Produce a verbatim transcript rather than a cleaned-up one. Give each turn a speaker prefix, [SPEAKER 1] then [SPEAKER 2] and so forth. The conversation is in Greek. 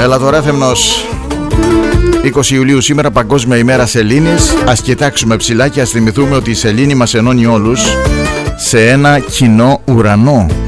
[SPEAKER 1] Έλα τώρα Θεμνός. είκοσι Ιουλίου σήμερα, Παγκόσμια ημέρα σελήνης. Ας κοιτάξουμε ψηλά και ας θυμηθούμε ότι η σελήνη μας ενώνει όλους σε ένα κοινό ουρανό.